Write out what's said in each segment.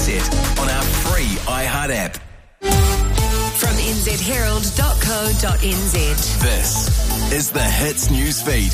set on our free iHeart app. From nzherald.co.nz. This is the Hits News Feed.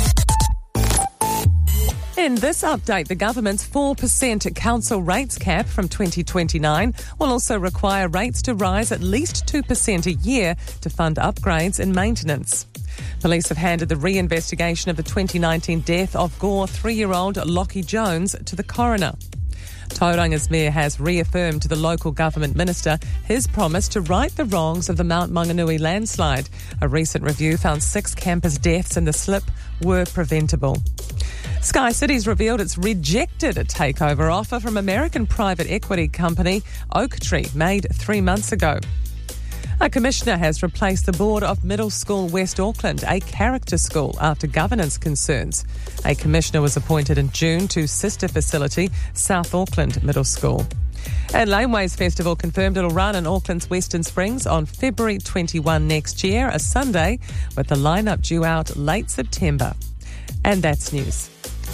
In this update, the government's 4% council rates cap from 2029 will also require rates to rise at least 2% a year to fund upgrades and maintenance. Police have handed the re-investigation of the 2019 death of Gore 3-year-old Lockie Jones to the coroner. Tauranga's mayor has reaffirmed to the local government minister his promise to right the wrongs of the Mount Maunganui landslide. A recent review found 6 campers' deaths in the slip were preventable. Sky City's revealed it's rejected a takeover offer from American private equity company Oaktree, made 3 months ago. A commissioner has replaced the board of Middle School West Auckland, a character school, after governance concerns. A commissioner was appointed in June to sister facility South Auckland Middle School. And Laneways Festival confirmed it'll run in Auckland's Western Springs on February 21 next year, a Sunday, with the lineup due out late September. And that's news.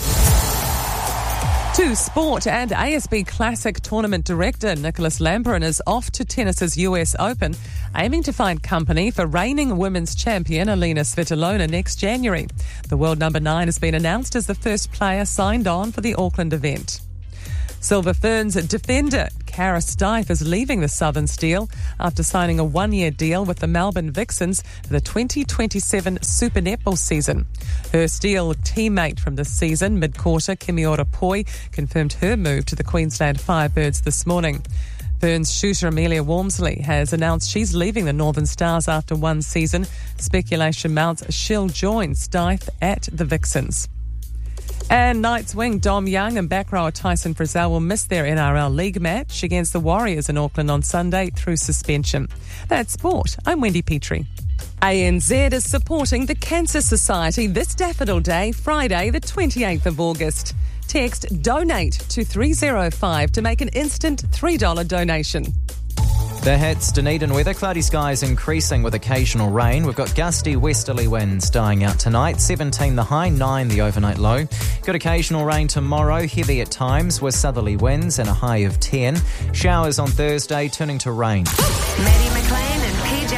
To sport, and ASB Classic Tournament Director Nicholas Lamperin is off to tennis's US Open, aiming to find company for reigning women's champion Alina Svitolina next January. The world number 9 has been announced as the first player signed on for the Auckland event. Silver Ferns defender Cara Stife is leaving the Southern Steel after signing a 1-year deal with the Melbourne Vixens for the 2027 Super Netball season. Her Steel teammate from this season, mid-quarter Kimiora Poi, confirmed her move to the Queensland Firebirds this morning. Ferns shooter Amelia Walmsley has announced she's leaving the Northern Stars after one season. Speculation mounts she'll join Stife at the Vixens. And Knights wing Dom Young and back rower Tyson Frizzell will miss their NRL League match against the Warriors in Auckland on Sunday through suspension. That's sport. I'm Wendy Petrie. ANZ is supporting the Cancer Society this Daffodil Day, Friday the 28th of August. Text DONATE to 305 to make an instant $3 donation. The Hits, Dunedin weather, cloudy skies increasing with occasional rain. We've got gusty westerly winds dying out tonight, 17 the high, 9 the overnight low. Got occasional rain tomorrow, heavy at times with southerly winds and a high of 10. Showers on Thursday turning to rain. Maddie McLean and PJ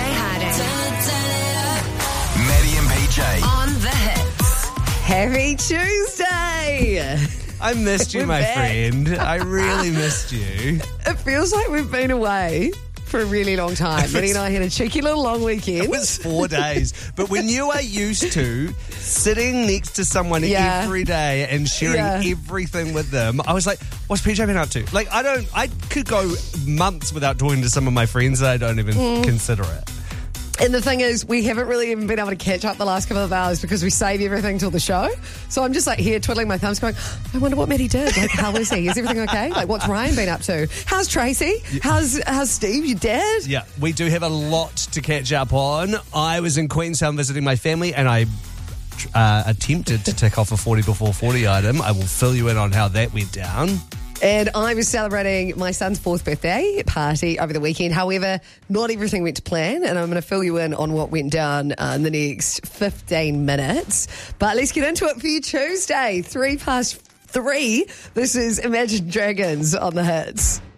Harding. Maddie and PJ. On the Hits. Happy Tuesday! I missed you, We're my back. friend. I really missed you. It feels like we've been away for a really long time. Maddie and I had a cheeky little long weekend. It was 4 days. But when you are used to sitting next to someone Yeah. every day and sharing Yeah. everything with them, I was like, what's PJ been up to? Like, I could go months without talking to some of my friends that I don't even consider it. And the thing is, we haven't really even been able to catch up the last couple of hours because we save everything till the show. So I'm just like here twiddling my thumbs going, I wonder what Maddie did. Like, how is he? Is everything okay? Like, what's Ryan been up to? How's Tracy? How's Steve, your dad? Yeah, we do have a lot to catch up on. I was in Queenstown visiting my family and I attempted to tick off a 40 before 40 item. I will fill you in on how that went down. And I was celebrating my son's 4th birthday party over the weekend. However, not everything went to plan, and I'm going to fill you in on what went down in the next 15 minutes. But let's get into it for you Tuesday, 3 past 3. This is Imagine Dragons on the Hits.